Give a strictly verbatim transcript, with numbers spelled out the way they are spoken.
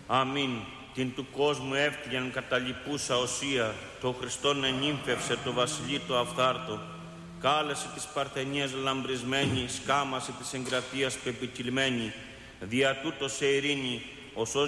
Αμήν. Την του κόσμου εύτιαν καταλυπούσα οσία, το Χριστόν ενύμφευσε το βασιλεί το αυθάρτο. Κάλεσε της παρθενίας λαμπρισμένη, σκάμασε της εγκρατείας πεπιτυλμένη. Δια τούτο σε ειρήνη, ως